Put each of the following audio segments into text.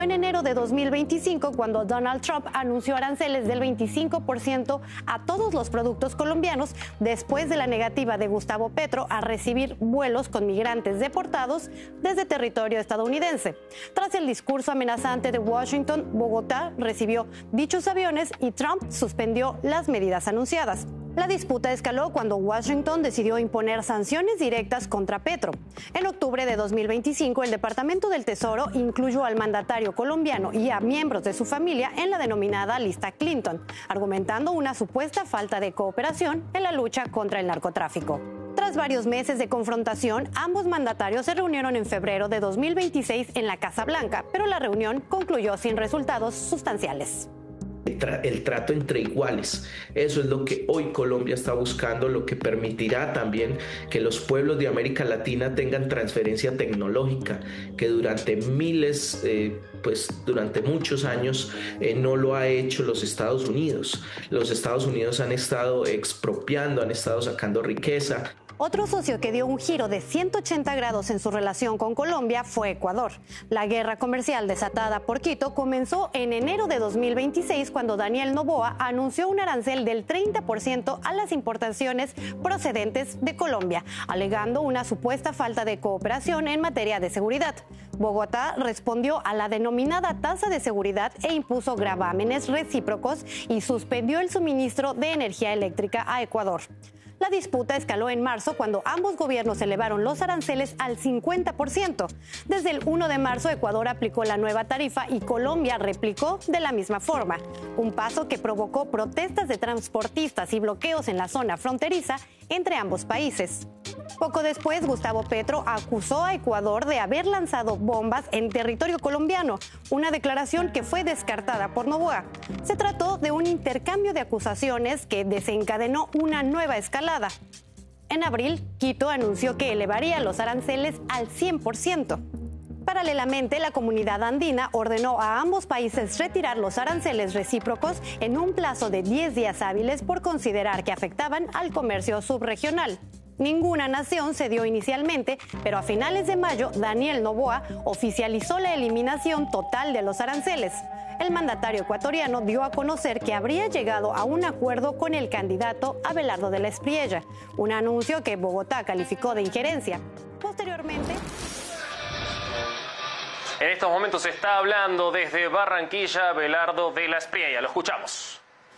En enero de 2025, cuando Donald Trump anunció aranceles del 25% a todos los productos colombianos, después de la negativa de Gustavo Petro a recibir vuelos con migrantes deportados desde territorio estadounidense. Tras el discurso amenazante de Washington, Bogotá recibió dichos aviones y Trump suspendió las medidas anunciadas. La disputa escaló cuando Washington decidió imponer sanciones directas contra Petro. En octubre de 2025, el Departamento del Tesoro incluyó al mandatario colombiano y a miembros de su familia en la denominada lista Clinton, argumentando una supuesta falta de cooperación en la lucha contra el narcotráfico. Tras varios meses de confrontación, ambos mandatarios se reunieron en febrero de 2026 en la Casa Blanca, pero la reunión concluyó sin resultados sustanciales. El trato entre iguales. Eso es lo que hoy Colombia está buscando, lo que permitirá también que los pueblos de América Latina tengan transferencia tecnológica, que durante durante muchos años no lo ha hecho los Estados Unidos. Los Estados Unidos han estado expropiando, han estado sacando riqueza. Otro socio que dio un giro de 180 grados en su relación con Colombia fue Ecuador. La guerra comercial desatada por Quito comenzó en enero de 2026 cuando Daniel Noboa anunció un arancel del 30% a las importaciones procedentes de Colombia, alegando una supuesta falta de cooperación en materia de seguridad. Bogotá respondió a la denominada tasa de seguridad e impuso gravámenes recíprocos y suspendió el suministro de energía eléctrica a Ecuador. La disputa escaló en marzo cuando ambos gobiernos elevaron los aranceles al 50%. Desde el 1 de marzo, Ecuador aplicó la nueva tarifa y Colombia replicó de la misma forma, un paso que provocó protestas de transportistas y bloqueos en la zona fronteriza entre ambos países. Poco después, Gustavo Petro acusó a Ecuador de haber lanzado bombas en territorio colombiano, una declaración que fue descartada por Noboa. Se trató de un intercambio de acusaciones que desencadenó una nueva escalada. En abril, Quito anunció que elevaría los aranceles al 100%. Paralelamente, la comunidad andina ordenó a ambos países retirar los aranceles recíprocos en un plazo de 10 días hábiles por considerar que afectaban al comercio subregional. Ninguna nación cedió inicialmente, pero a finales de mayo, Daniel Noboa oficializó la eliminación total de los aranceles. El mandatario ecuatoriano dio a conocer que habría llegado a un acuerdo con el candidato Abelardo de la Espriella, un anuncio que Bogotá calificó de injerencia. Posteriormente... En estos momentos se está hablando desde Barranquilla Abelardo de la Espriella. Lo escuchamos.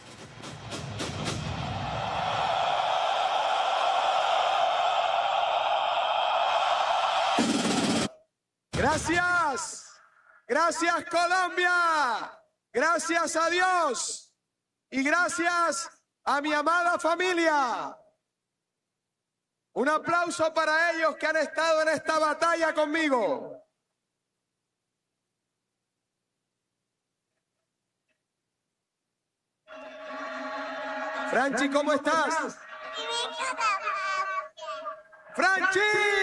Gracias, gracias Colombia, gracias a Dios y gracias a mi amada familia. Un aplauso para ellos que han estado en esta batalla conmigo. Franchi, ¿cómo estás? ¡Franchi!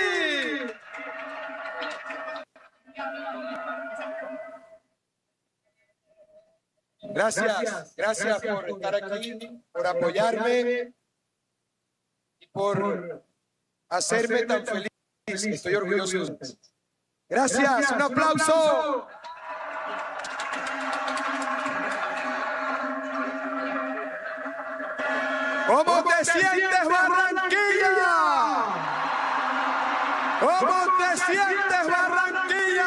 Gracias por estar aquí, por apoyarme y por hacerme tan feliz. Estoy orgulloso de ustedes. Gracias, un aplauso. ¿Cómo te sientes, Barranquilla? ¿Cómo te sientes, Barranquilla?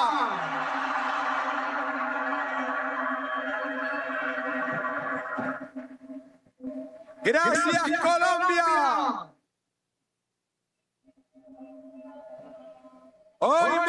Gracias, Colombia. Hoy